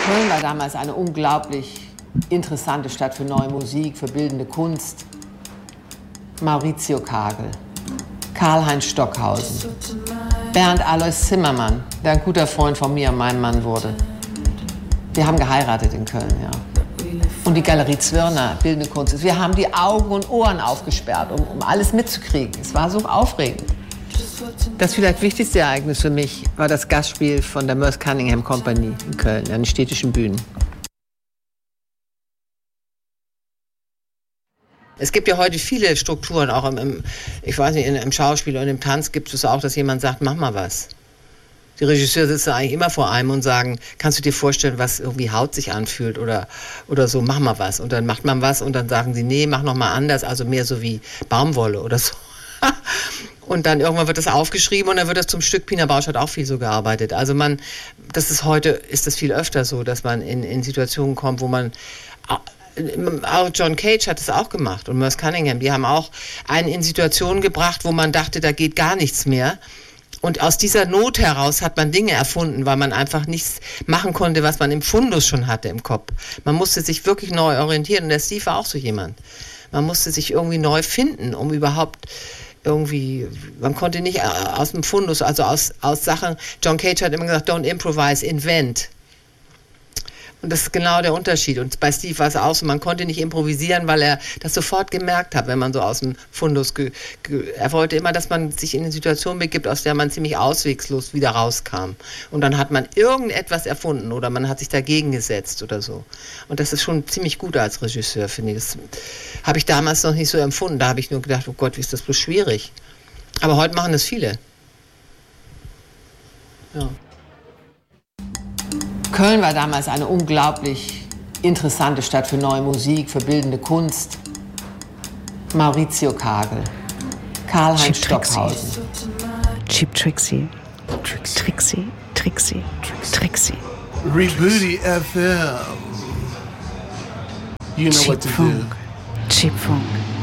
Köln war damals eine unglaublich interessante Stadt für neue Musik, für bildende Kunst. Maurizio Kagel, Karl-Heinz Stockhausen, Bernd Alois Zimmermann, der ein guter Freund von mir und meinem Mann wurde. Wir haben geheiratet in Köln, ja. Und die Galerie Zwirner, bildende Kunst. Wir haben die Augen und Ohren aufgesperrt, um alles mitzukriegen. Es war so aufregend. Das vielleicht wichtigste Ereignis für mich war das Gastspiel von der Merce Cunningham Company in Köln, an den städtischen Bühnen. Es gibt ja heute viele Strukturen, auch im Schauspiel und im Tanz gibt es auch, dass jemand sagt, mach mal was. Die Regisseure sitzen eigentlich immer vor einem und sagen, kannst du dir vorstellen, was irgendwie Haut sich anfühlt oder so, mach mal was. Und dann macht man was und dann sagen sie, nee, mach noch mal anders, also mehr so wie Baumwolle oder so. Und dann irgendwann wird das aufgeschrieben und dann wird das zum Stück. Pina Bausch hat auch viel so gearbeitet. Also heute ist das viel öfter so, dass man in Situationen kommt, wo man, auch John Cage hat es auch gemacht und Merce Cunningham, die haben auch einen in Situationen gebracht, wo man dachte, da geht gar nichts mehr. Und aus dieser Not heraus hat man Dinge erfunden, weil man einfach nichts machen konnte, was man im Fundus schon hatte im Kopf. Man musste sich wirklich neu orientieren und der Steve war auch so jemand. Man musste sich irgendwie neu finden, um überhaupt man konnte nicht aus dem Fundus, also aus Sachen, John Cage hat immer gesagt, don't improvise, invent. Und das ist genau der Unterschied. Und bei Steve war es auch so, man konnte nicht improvisieren, weil er das sofort gemerkt hat, wenn man so aus dem Fundus, er wollte immer, dass man sich in eine Situation begibt, aus der man ziemlich auswegslos wieder rauskam. Und dann hat man irgendetwas erfunden oder man hat sich dagegen gesetzt oder so. Und das ist schon ziemlich gut als Regisseur, finde ich. Das habe ich damals noch nicht so empfunden. Da habe ich nur gedacht, oh Gott, wie ist das bloß schwierig. Aber heute machen das viele. Ja. Köln war damals eine unglaublich interessante Stadt für neue Musik, für bildende Kunst. Maurizio Kagel, Karl-Heinz Stockhausen. Cheap Trixie. Trixie. Rebooty FM. You know what to do. Cheap Funk.